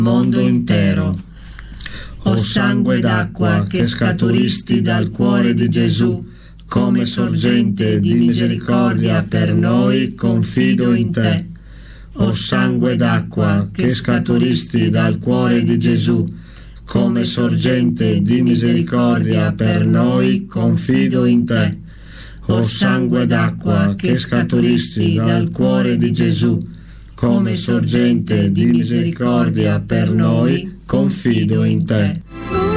mondo intero. O sangue d'acqua che scaturisti dal cuore di Gesù, come sorgente di misericordia per noi, confido in te. O sangue d'acqua che scaturisti dal cuore di Gesù, come sorgente di misericordia per noi, confido in te. O sangue d'acqua che scaturisti dal cuore di Gesù, come sorgente di misericordia per noi, confido in te.